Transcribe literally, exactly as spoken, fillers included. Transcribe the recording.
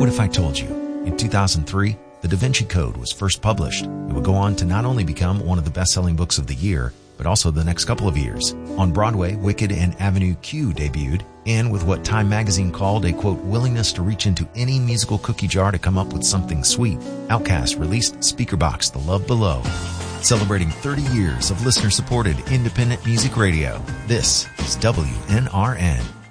What if I told you? In two thousand three, The Da Vinci Code was first published. It would go on to not only become one of the best-selling books of the year, but also the next couple of years. On Broadway, Wicked and Avenue Q debuted, and with what Time magazine called a, quote, willingness to reach into any musical cookie jar to come up with something sweet, Outkast released Speakerboxxx The Love Below. Celebrating thirty years of listener-supported independent music radio, this is W N R N.